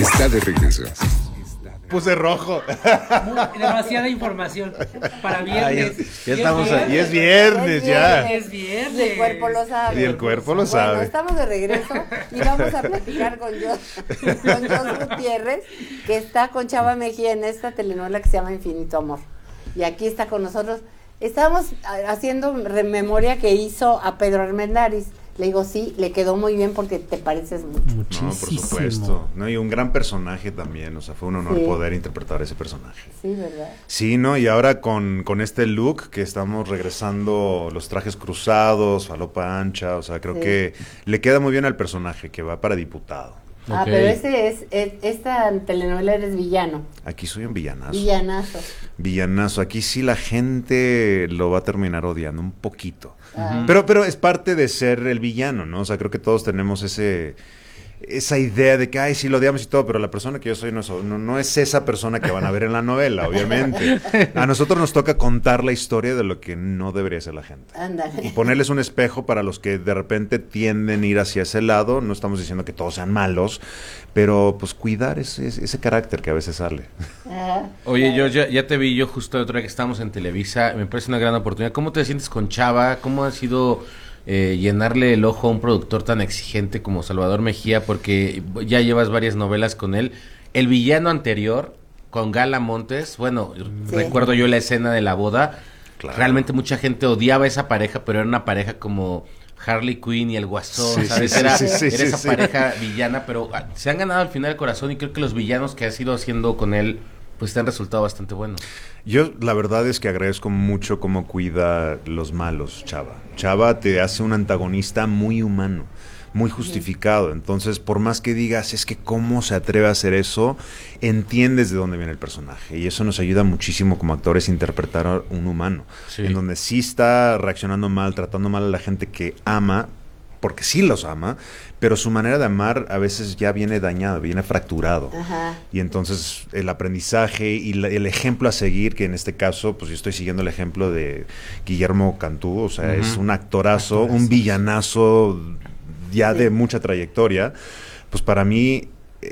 está de regreso. Puse rojo. Demasiada información para viernes. Ya estamos y es viernes ya. Es viernes. Y el cuerpo lo sabe. Y el cuerpo lo sabe. Bueno, estamos de regreso y vamos a platicar con Jos Gutiérrez, que está con Chava Mejía en esta telenovela que se llama Infinito Amor. Y aquí está con nosotros. Estábamos haciendo memoria que hizo a Pedro Armendáriz. Le digo, sí, le quedó muy bien porque te pareces mucho. No, por supuesto. No, y un gran personaje también. O sea, fue un honor poder interpretar ese personaje. Sí, ¿verdad? Sí, ¿no? Y ahora con este look que estamos regresando, los trajes cruzados, falopa ancha, o sea, creo que le queda muy bien al personaje, que va para diputado. Ah, pero esta telenovela eres villano. Aquí soy un villanazo. Villanazo. Villanazo. Aquí sí la gente lo va a terminar odiando un poquito. Pero es parte de ser el villano, ¿no? O sea, creo que todos tenemos esa idea de que, ay, sí lo odiamos y todo, pero la persona que yo soy no es esa persona que van a ver en la novela, obviamente. A nosotros nos toca contar la historia de lo que no debería ser la gente. Ándale. Y ponerles un espejo para los que de repente tienden a ir hacia ese lado. No estamos diciendo que todos sean malos, pero pues cuidar ese carácter que a veces sale. Oye, yo ya te vi justo el otro día que estábamos en Televisa, me parece una gran oportunidad. ¿Cómo te sientes con Chava? ¿Cómo ha sido llenarle el ojo a un productor tan exigente como Salvador Mejía? Porque ya llevas varias novelas con él. El villano anterior, con Gala Montes, bueno, recuerdo yo la escena de la boda. Claro. Realmente mucha gente odiaba a esa pareja, pero era una pareja como Harley Quinn y el Guasón, ¿sabes? Era esa pareja villana, pero se han ganado al final el corazón y creo que los villanos que has ido haciendo con él pues te han resultado bastante buenos. Yo la verdad es que agradezco mucho cómo cuida los malos, Chava. Chava te hace un antagonista muy humano, muy justificado. Entonces, por más que digas, es que cómo se atreve a hacer eso, entiendes de dónde viene el personaje. Y eso nos ayuda muchísimo como actores a interpretar a un humano. Sí. En donde sí está reaccionando mal, tratando mal a la gente que ama, porque sí los ama, pero su manera de amar a veces ya viene dañado, viene fracturado. Ajá. Y entonces el aprendizaje y el ejemplo a seguir, que en este caso, pues yo estoy siguiendo el ejemplo de Guillermo Cantú, o sea, es un actorazo, un villanazo ya de mucha trayectoria. Pues para mí,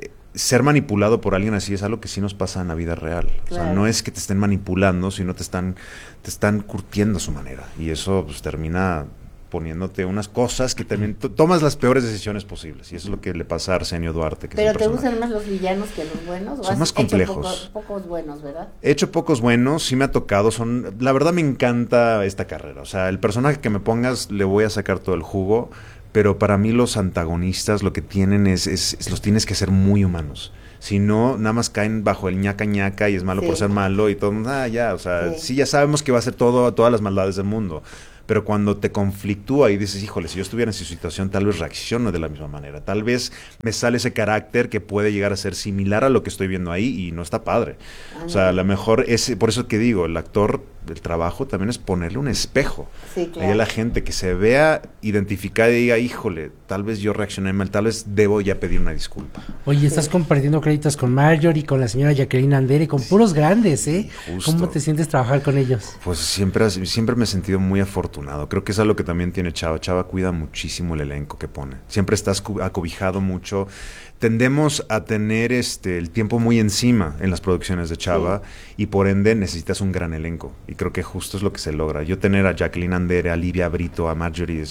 ser manipulado por alguien así es algo que sí nos pasa en la vida real. Claro. O sea, no es que te estén manipulando, sino te están curtiendo a su manera. Y eso pues termina poniéndote unas cosas que también tomas las peores decisiones posibles, y eso es lo que le pasa a Arsenio Duarte. ¿Pero te gustan más los villanos que los buenos? Son más complejos. Pocos buenos, ¿verdad? He hecho pocos buenos, sí me ha tocado, la verdad me encanta esta carrera, o sea, el personaje que me pongas le voy a sacar todo el jugo, pero para mí los antagonistas lo que tienen los tienes que hacer muy humanos. Si no, nada más caen bajo el ñaca ñaca y es malo por ser malo y todo, ya, o sea, sí ya sabemos que va a ser todas las maldades del mundo. Pero cuando te conflictúa y dices, híjole, si yo estuviera en esa situación, tal vez reacciono de la misma manera. Tal vez me sale ese carácter que puede llegar a ser similar a lo que estoy viendo ahí y no está padre. O sea, a lo mejor por eso que digo, el actor, el trabajo también es ponerle un espejo. Sí, claro. Ahí a la gente que se vea identificada y diga, híjole, tal vez yo reaccioné mal, tal vez debo ya pedir una disculpa. Oye, estás compartiendo créditos con Marjorie, con la señora Jacqueline Andere, con puros grandes, ¿eh? Justo. ¿Cómo te sientes trabajar con ellos? Pues siempre me he sentido muy afortunado. Creo que es algo que también tiene Chava. Chava cuida muchísimo el elenco que pone. Siempre estás acobijado mucho. Tendemos a tener el tiempo muy encima en las producciones de Chava y por ende necesitas un gran elenco. Y creo que justo es lo que se logra. Yo tener a Jacqueline Andere, a Livia Brito, a Marjorie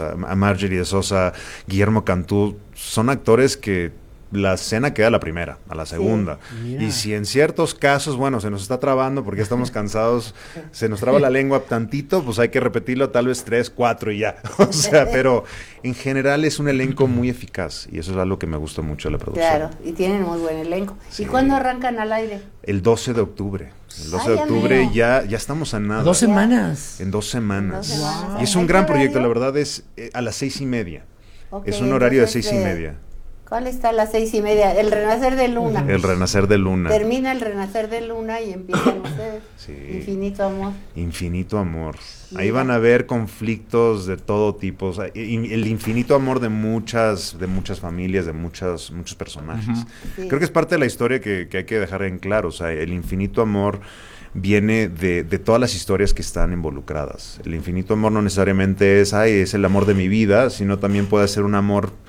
de Sosa, Guillermo Cantú, son actores que la escena queda a la primera, a la segunda. Y si en ciertos casos, bueno, se nos está trabando porque estamos cansados, se nos traba la lengua tantito, pues hay que repetirlo tal vez 3, 4 y ya. O sea, pero en general es un elenco muy eficaz y eso es algo que me gusta mucho de la producción. Claro, y tienen muy buen elenco. Sí. ¿Y cuándo arrancan al aire? El 12 de octubre. El 12 de octubre ya estamos a nada. 2 semanas. En 2 semanas. Wow. Y es un gran proyecto, la verdad es a las 6:30. Okay, es un horario de 6:30. ¿Cuál está a las 6:30? El renacer de luna. El renacer de luna. Termina el renacer de luna y empiezan ustedes. Sí. Infinito amor. Infinito amor. Mira. Ahí van a ver conflictos de todo tipo. O sea, el infinito amor de muchas familias, de muchos personajes. Sí. Creo que es parte de la historia que hay que dejar en claro. O sea, el infinito amor viene de todas las historias que están involucradas. El infinito amor no necesariamente es el amor de mi vida, sino también puede ser un amor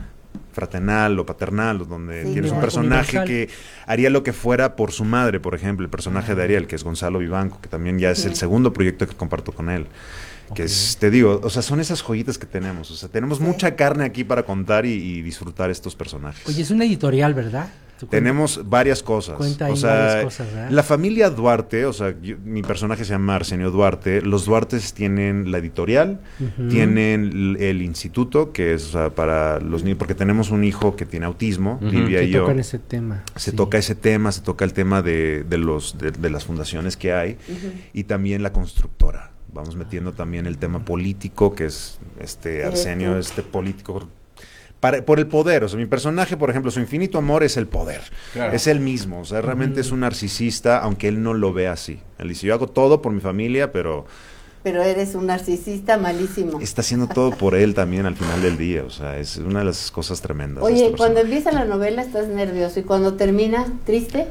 fraternal o paternal, o donde Sí, tienes un claro. personaje Universal. que haría lo que fuera por su madre, por ejemplo, el personaje de Ariel, que es Gonzalo Vivanco, que también ya es el segundo proyecto que comparto con él. Que es, te digo, o sea, son esas joyitas que tenemos. O sea, tenemos mucha carne aquí para contar y disfrutar estos personajes. Oye, es una editorial, ¿verdad? Tu cuenta- Tenemos varias cosas. Cuenta ahí O sea, varias cosas, ¿verdad? la familia Duarte, o sea, mi personaje se llama Arsenio Duarte. Los Duartes tienen la editorial, Ujú. tienen el instituto, que es, o sea, para los niños, porque tenemos un hijo que tiene autismo, Ujú. Livia Que y yo. tocan ese tema. Se sí. toca ese tema, se toca el tema de las fundaciones que hay y también la constructora. Vamos metiendo también el tema político, que es Arsenio, político por el poder. O sea, mi personaje, por ejemplo, su infinito amor es el poder. Claro. Es él mismo. O sea, realmente es un narcisista, aunque él no lo ve así. Él dice, yo hago todo por mi familia, pero Pero eres un narcisista malísimo. está haciendo todo por él también al final del día. O sea, es una de las cosas tremendas. de Oye, este cuando personaje. empieza la novela estás nervioso y cuando termina, ¿triste?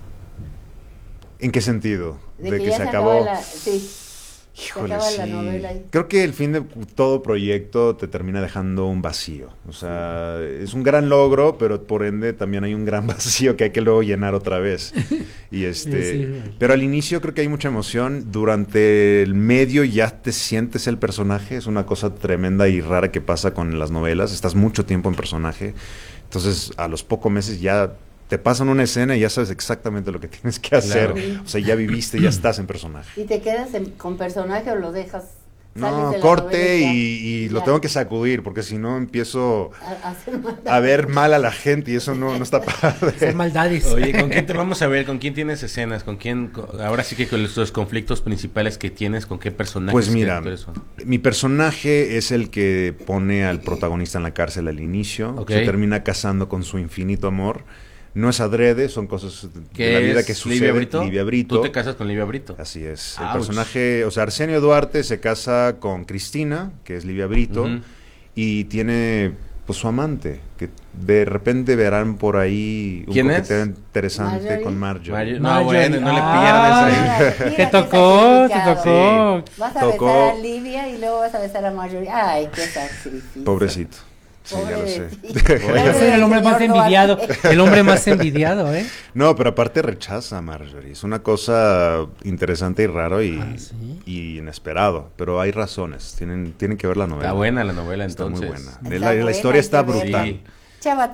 ¿En qué sentido? De que ya se acabó sí, Híjole, se acaba la sí. novela ahí. Creo que el fin de todo proyecto te termina dejando un vacío. O sea, es un gran logro, pero por ende también hay un gran vacío que hay que luego llenar otra vez. Y Sí. pero al inicio creo que hay mucha emoción. Durante el medio ya te sientes el personaje. Es una cosa tremenda y rara que pasa con las novelas. Estás mucho tiempo en personaje. Entonces, a los pocos meses ya te pasan una escena y ya sabes exactamente lo que tienes que hacer. Claro. O sea, ya viviste, ya estás en personaje. ¿Y te quedas con personaje o lo dejas? sales No, de la corte novela y lo ya, tengo que sacudir, porque si no empiezo a hacer maldad. a ver mal a la gente y eso no está Hacer padre. maldades. Oye, ¿con quién te vamos a ver? ¿Con quién tienes escenas? ¿Con quién? Ahora sí que con los conflictos principales que tienes, ¿con qué personajes? Pues qué mira, actores son? mi personaje es el que pone al protagonista en la cárcel al inicio, Ok. se termina casando con su infinito amor. No es adrede, son cosas ¿Qué de la vida es que sucede. Livia Brito? Livia Brito. Tú te casas con Livia Brito. Así es. El Ouch. personaje, o sea, Arsenio Duarte se casa con Cristina, que es Livia Brito, Ujú. y tiene pues su amante, que de repente verán por ahí un ¿Quién es? coqueteo interesante ¿Marjorie? con Marjorie. Mario- Marjorie. No, bueno, no le Ah, pierdas ahí. Mira, Te qué tocó, te sacrificado. tocó. Vas a Tocó. besar a Livia y luego vas a besar a Marjorie. Ay, qué sacrificio. Pobrecito. Sí, Pobre ya lo de sé. ti. Va a ser el hombre más Señor envidiado. Duarte. El hombre más envidiado, ¿eh? No, pero aparte rechaza a Marjorie. Es una cosa interesante y raro y, Ah, ¿sí? y inesperado. Pero hay razones. Tienen que ver la novela. Está buena la novela, Está entonces. muy buena. Está La buena, historia hay está que verla. brutal. Sí. Chava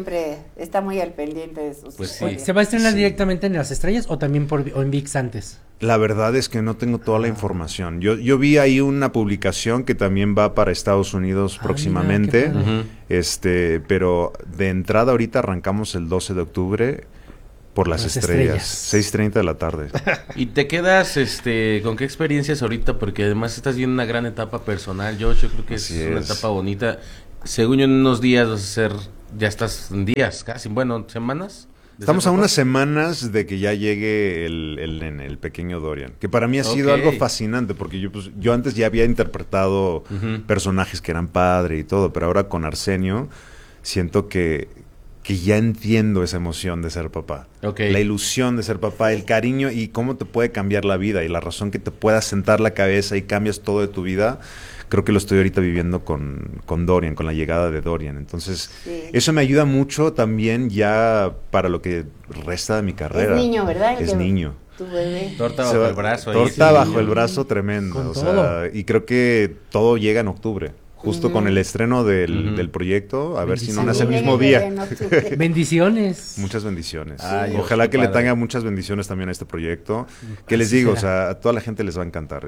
está muy al pendiente de sus Pues sí. historias. ¿Se va a estrenar Sí. directamente en Las Estrellas o también o en ViX antes? La verdad es que no tengo toda la información. Yo vi ahí una publicación que también va para Estados Unidos Ah, próximamente. mira, qué padre. Ujú. Pero de entrada ahorita arrancamos el 12 de octubre por las Las estrellas. estrellas. 6:30 de la tarde. ¿Y te quedas con qué experiencias ahorita? Porque además estás viendo una gran etapa personal, Josh. Yo creo que Así es una es. etapa bonita. Según yo, en unos días vas a ser... Ya estás en días, casi. Bueno, ¿semanas? ¿De Estamos ser a papá? unas semanas de que ya llegue el nene, el pequeño Dorian, que para mí ha sido Ok. algo fascinante, porque yo antes ya había interpretado Ujú. personajes que eran padre y todo, pero ahora con Arsenio siento que ya entiendo esa emoción de ser papá. Ok. La ilusión de ser papá, el cariño y cómo te puede cambiar la vida y la razón que te pueda sentar la cabeza y cambias todo de tu vida. Creo que lo estoy ahorita viviendo con Dorian, con la llegada de Dorian. Entonces, Sí. eso me ayuda mucho también ya para lo que resta de mi carrera. Es niño, ¿verdad? Es niño. Tu bebé. Torta Se bajo va- el brazo. ahí. Torta Sí. bajo el brazo tremenda. Con O todo. sea, y creo que todo llega en octubre. Justo con el estreno Ujú. del proyecto. A ver si no Bendiciones. nace el También mismo bebé día. en octubre. Bendiciones. Muchas bendiciones. Ay, Ojalá qué que le padre. tenga muchas bendiciones también a este proyecto. Que les Así digo, o será. sea, a toda la gente les va a encantar.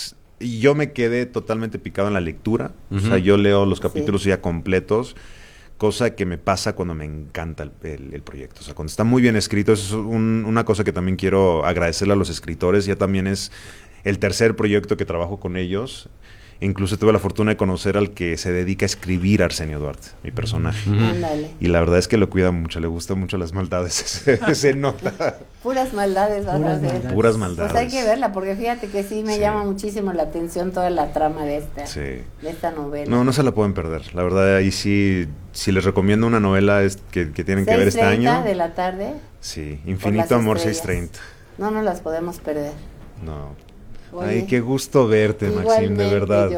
Y yo me quedé totalmente picado en la lectura. O Ujú. sea, yo leo los capítulos ya completos. Cosa que me pasa cuando me encanta el proyecto. O sea, cuando está muy bien escrito, eso es una cosa que también quiero agradecerle a los escritores. Ya también es el tercer proyecto que trabajo con ellos. Incluso tuve la fortuna de conocer al que se dedica a escribir a Arsenio Duarte, mi personaje. Ujú. Ándale. Y la verdad es que lo cuida mucho, le gustan mucho las maldades. Se nota. Puras maldades vas Puras a ver. maldades. Puras Pues maldades. hay que verla, porque fíjate que sí me Sí. llama muchísimo la atención toda la trama de Sí. esta novela. No se la pueden perder. La verdad, ahí sí, si les recomiendo una novela que tienen que ver este 6:30 año. de la tarde, Sí, por Infinito las Amor estrellas. 6:30. No nos las podemos perder. No. Oye, Ay, qué gusto verte, Maxim, de igualmente, verdad. Jos.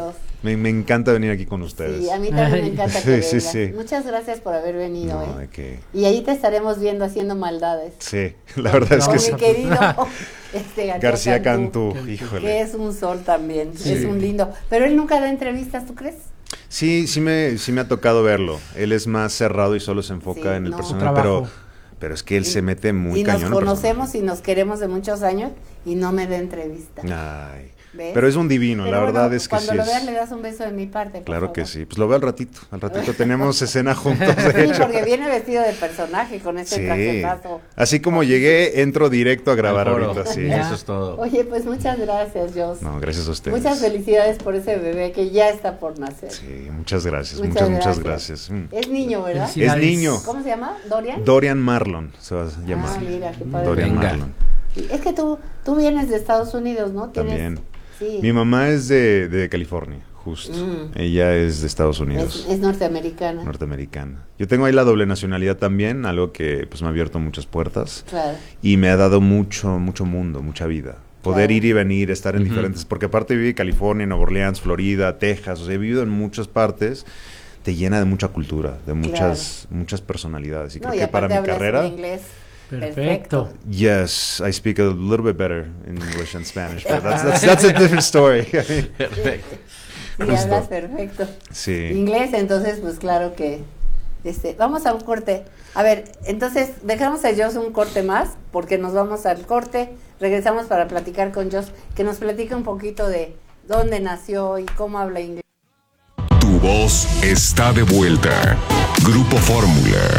Me encanta venir aquí con ustedes. Sí, a mí también me encanta que Sí, vengas. sí. Muchas gracias por haber venido. No, ¿de qué? Y ahí te estaremos viendo haciendo maldades. Sí, la verdad es Con que mi sí. querido García Cantú, híjole. que es un sol también, Sí. es un lindo. Pero él nunca da entrevistas, ¿tú crees? Sí me ha tocado verlo. Él es más cerrado y solo se enfoca Sí, en el no. personaje, Trabajo. pero es que él se mete muy Y nos cañón. en el conocemos personaje. y nos queremos de muchos años y no me da entrevista. Ay, ¿Ves? pero es un divino, Pero la bueno, verdad es que cuando sí lo es. veas le das un beso de mi parte, por Claro que favor. sí, pues lo veo al ratito tenemos escena juntos, de Sí, hecho. porque viene vestido de personaje con ese Sí, trajetazo. así como llegué, entro directo a grabar Al foro. ahorita, sí. Ya. Eso es todo. Oye, pues muchas gracias, Jos. No, gracias a ustedes. Muchas felicidades por ese bebé que ya está por nacer. Sí, muchas gracias, Muchas muchas gracias. gracias. Es niño, ¿verdad? Felicidades. Es niño. ¿Cómo se llama? ¿Dorian? Dorian Marlon se va a llamar. Ah, mira, qué padre. Dorian Venga. Marlon. Es que tú vienes de Estados Unidos, ¿no? También. Sí. Mi mamá es de California, justo. Ella es de Estados Unidos. Es norteamericana. Norteamericana. Yo tengo ahí la doble nacionalidad también, algo que pues me ha abierto muchas puertas Claro. y me ha dado mucho mundo, mucha vida. Poder Claro. ir y venir, estar en diferentes, porque aparte viví en California, Nueva Orleans, Florida, Texas, o sea, he vivido en muchas partes, te llena de mucha cultura, de muchas personalidades. Y No, creo y que para aparte mi hablas carrera, en inglés. Perfecto. yes, I speak a little bit better in English and Spanish, but that's a different story. Perfecto. Sí, Justo. hablas perfecto. Sí. Inglés, entonces, pues claro que... vamos a un corte. A ver, entonces, dejamos a Jos un corte más, porque nos vamos al corte. Regresamos para platicar con Jos, que nos platique un poquito de dónde nació y cómo habla inglés. Tu voz está de vuelta. Grupo Fórmula.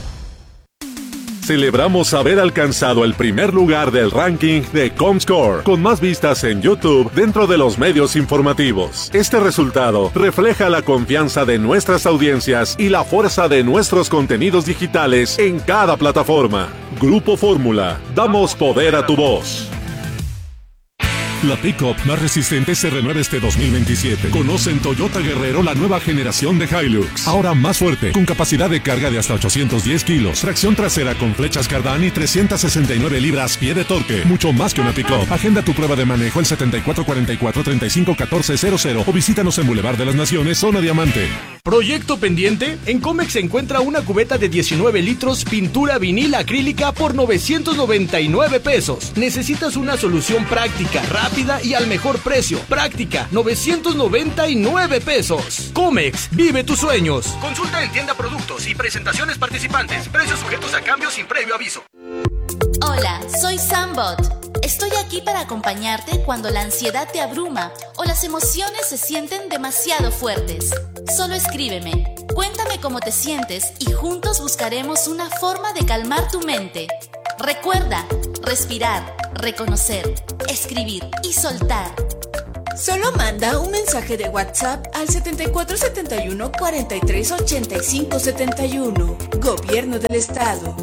Celebramos haber alcanzado el primer lugar del ranking de Comscore, con más vistas en YouTube dentro de los medios informativos. Este resultado refleja la confianza de nuestras audiencias y la fuerza de nuestros contenidos digitales en cada plataforma. Grupo Fórmula, damos poder a tu voz. La pick-up más resistente se renueva este 2027. Conoce en Toyota Guerrero la nueva generación de Hilux. Ahora más fuerte, con capacidad de carga de hasta 810 kilos, tracción trasera con flechas Cardán y 369 libras-pie de torque. Mucho más que una pick-up. Agenda tu prueba de manejo al 7444-351400 o visítanos en Boulevard de las Naciones, Zona Diamante. ¿Proyecto pendiente? En Comex se encuentra una cubeta de 19 litros, pintura vinil acrílica por 999 pesos. Necesitas una solución práctica, rápida y al mejor precio. Práctica, 999 pesos. Comex, vive tus sueños. Consulta en tienda productos y presentaciones participantes. Precios sujetos a cambios sin previo aviso. Hola, soy Sambot. Estoy aquí para acompañarte cuando la ansiedad te abruma o las emociones se sienten demasiado fuertes. Solo escríbeme, cuéntame cómo te sientes y juntos buscaremos una forma de calmar tu mente. Recuerda, respirar, reconocer, escribir y soltar. Solo manda un mensaje de WhatsApp al 7471 43 85 71. Gobierno del Estado.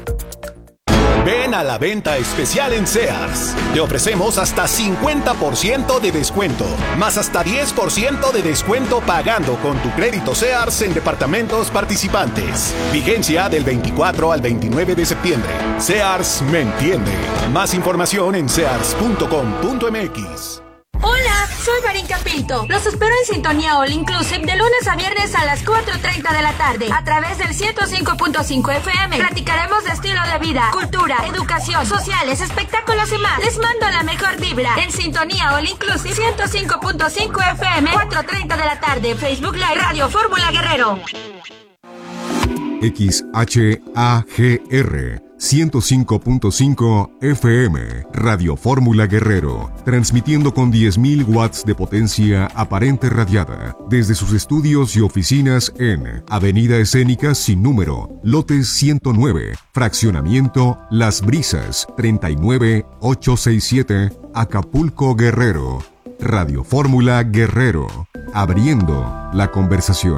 Ven a la venta especial en Sears. Te ofrecemos hasta 50% de descuento, más hasta 10% de descuento pagando con tu crédito Sears en departamentos participantes. Vigencia del 24 al 29 de septiembre. Sears me entiende. Más información en sears.com.mx. Hola, soy Marín Pinto. Los espero en Sintonía All Inclusive de lunes a viernes a las 4:30 de la tarde a través del 105.5 FM. Platicaremos de estilo de vida, cultura, educación, sociales, espectáculos y más. Les mando la mejor vibra en Sintonía All Inclusive 105.5 FM, 4:30 de la tarde. Facebook Live Radio Fórmula Guerrero. XHAGR 105.5 FM, Radio Fórmula Guerrero, transmitiendo con 10.000 watts de potencia aparente radiada, desde sus estudios y oficinas en Avenida Escénica sin número, lote 109, fraccionamiento Las Brisas, 39867, Acapulco, Guerrero. Radio Fórmula Guerrero, abriendo la conversación.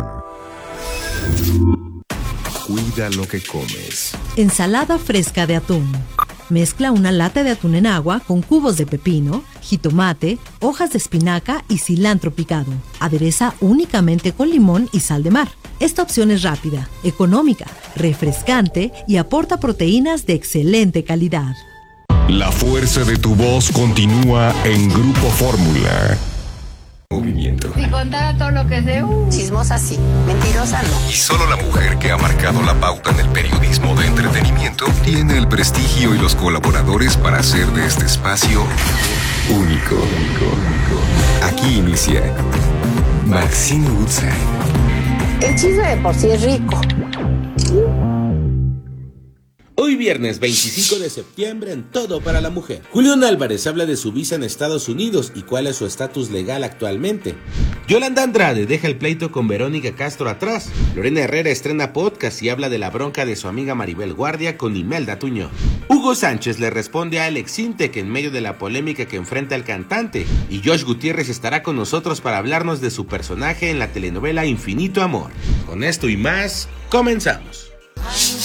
Cuida lo que comes. Ensalada fresca de atún. Mezcla una lata de atún en agua con cubos de pepino, jitomate, hojas de espinaca y cilantro picado. Adereza únicamente con limón y sal de mar. Esta opción es rápida, económica, refrescante y aporta proteínas de excelente calidad. La fuerza de tu voz continúa en Grupo Fórmula. Movimiento. Infinito. Si contara todo lo que sé, chismosa sí, mentirosa no. Y solo la mujer que ha marcado la pauta en el periodismo de entretenimiento tiene el prestigio y los colaboradores para hacer de este espacio único. Aquí inicia Maxine Woodside. El chisme de por sí es rico. Hoy viernes 25 de septiembre en Todo para la Mujer. Julián Álvarez habla de su visa en Estados Unidos y cuál es su estatus legal actualmente. Yolanda Andrade deja el pleito con Verónica Castro atrás. Lorena Herrera estrena podcast y habla de la bronca de su amiga Maribel Guardia con Imelda Tuñón. Hugo Sánchez le responde a Alex Sintek en medio de la polémica que enfrenta el cantante. Y Josh Gutiérrez estará con nosotros para hablarnos de su personaje en la telenovela Infinito Amor. Con esto y más, comenzamos.